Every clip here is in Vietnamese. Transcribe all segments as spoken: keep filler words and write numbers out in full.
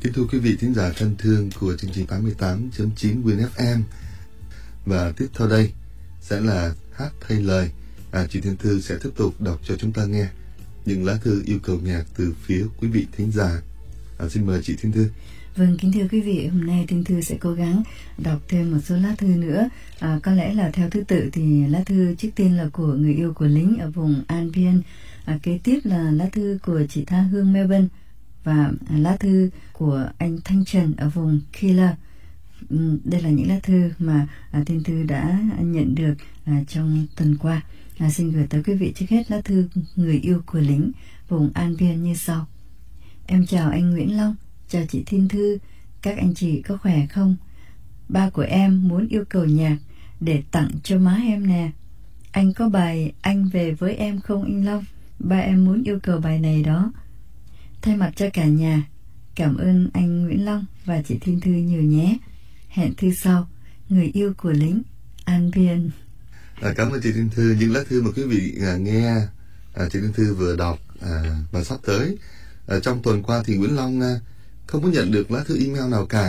Kính thưa quý vị thính giả thân thương của chương trình tám mươi tám chấm chín Win ép em. Và tiếp theo đây sẽ là hát thay lời. À, chị Thiên Thư sẽ tiếp tục đọc cho chúng ta nghe những lá thư yêu cầu nhạc từ phía quý vị thính giả. À, xin mời chị Thiên Thư. Vâng, kính thưa quý vị, hôm nay Thiên Thư sẽ cố gắng đọc thêm một số lá thư nữa. À, có lẽ là theo thứ tự thì lá thư trước tiên là của người yêu của lính ở vùng Albion. À, kế tiếp là lá thư của chị Tha Hương Melbourne. Và lá thư của anh Thanh Trần ở vùng Killer. Đây là những lá thư mà à, Thiên Thư đã nhận được à, trong tuần qua. À, xin gửi tới quý vị trước hết lá thư người yêu của lính vùng Albion như sau. Em chào anh Nguyễn Long, chào chị Thiên Thư, các anh chị có khỏe không? Ba của em muốn yêu cầu nhạc để tặng cho má em nè. Anh có bài Anh Về Với Em không anh Long? Ba em muốn yêu cầu bài này đó. Thay mặt cho cả nhà, cảm ơn anh Nguyễn Long và chị Thiên Thư nhiều nhé. Hẹn thư sau, người yêu của lính Albion. À, cảm ơn chị Thiên Thư. Những lá thư mà quý vị à, nghe à, chị Thiên Thư vừa đọc à, và sắp tới. À, trong tuần qua thì Nguyễn Long à, không có nhận được lá thư email nào cả.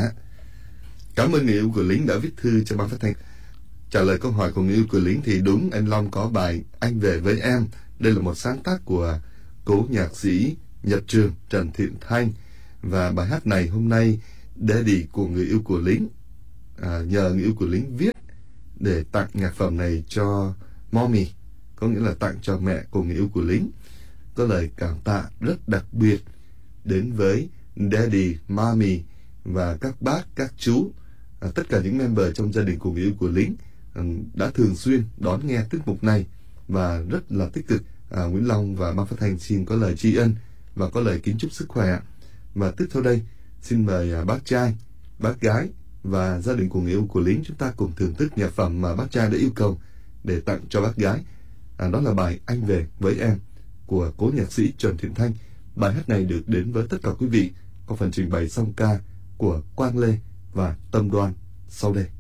Cảm ơn người yêu của lính đã viết thư cho ban phát thanh. Trả lời câu hỏi của người yêu của lính thì đúng, anh Long có bài Anh Về Với Em. Đây là một sáng tác của cố nhạc sĩ Nhật Trường Trần Thiện Thanh. Và bài hát này hôm nay Daddy của người yêu của lính à, nhờ người yêu của lính viết để tặng nhạc phẩm này cho Mommy, có nghĩa là tặng cho mẹ của người yêu của lính. Có lời cảm tạ rất đặc biệt đến với Daddy, Mommy và các bác, các chú, à, tất cả những member trong gia đình của người yêu của lính à, đã thường xuyên đón nghe tiết mục này và rất là tích cực. à, Nguyễn Long và ban phát thanh xin có lời tri ân và có lời kính chúc sức khỏe. Và tiếp theo đây xin mời à, bác trai, bác gái và gia đình của người yêu của lính chúng ta cùng thưởng thức nhạc phẩm mà bác trai đã yêu cầu để tặng cho bác gái. À, đó là bài Anh Về Với Em của cố nhạc sĩ Trần Thiện Thanh. Bài hát này được đến với tất cả quý vị có phần trình bày song ca của Quang Lê và Tâm Đoan sau đây.